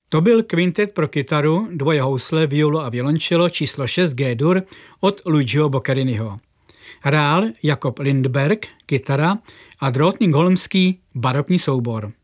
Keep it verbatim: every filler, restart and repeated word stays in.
To byl kvintet pro kytaru, dvoje housle, violu a violončelo číslo šest G-dur od Luigiho Boccheriniho. Hrál Jakob Lindberg, kytara a Drottningholmský barokní soubor.